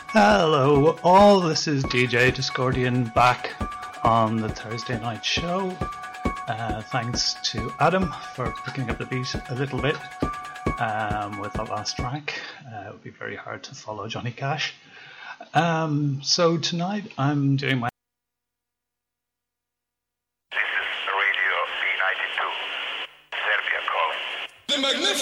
Hello, all. This is DJ Discordian back on the Thursday night show. Thanks to Adam for picking up the beat a little bit with that last track. It would be very hard to follow Johnny Cash. So tonight I'm doing my. This is Radio B92, Serbia calling. The magnificent.